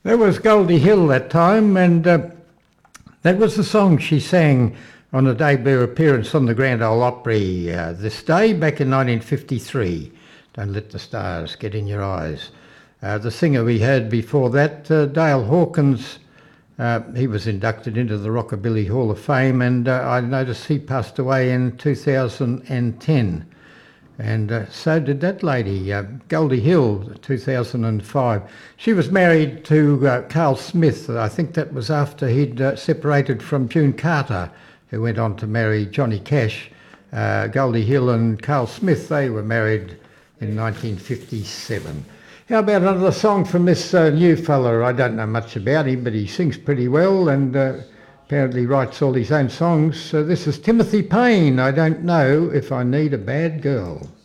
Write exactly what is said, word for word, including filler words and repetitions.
That was Goldie Hill that time, and uh, that was the song she sang on a debut appearance on the Grand Ole Opry uh, this day back in nineteen fifty-three. Don't let the stars get in your eyes. Uh, the singer we heard before that, uh, Dale Hawkins, uh, he was inducted into the Rockabilly Hall of Fame, and uh, I noticed he passed away in two thousand ten. And uh, so did that lady, uh, Goldie Hill, two thousand five. She was married to uh, Carl Smith. I think that was after he'd uh, separated from June Carter, who went on to marry Johnny Cash. Uh, Goldie Hill and Carl Smith, they were married in nineteen fifty-seven. How about another song from this uh, new fella? I don't know much about him, but he sings pretty well, and uh, apparently writes all his own songs. So this is Timothy Payne, I Don't Know If I Need a Bad Girl.